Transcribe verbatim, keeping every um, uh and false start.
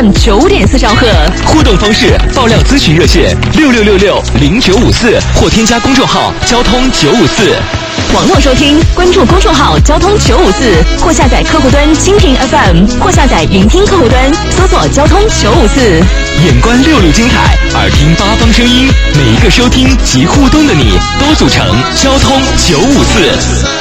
M 九点四兆赫。 互动方式：爆料咨询热线六六六六零九五四，或添加公众号交通九五四。 网络收听，关注公众号交通九五四，或下载客户端蜻蜓 F M， 或下载云听客户端，搜索交通九五四。 眼观六路精彩，耳听八方声音，每一个收听及互动的你，都组成交通九五四。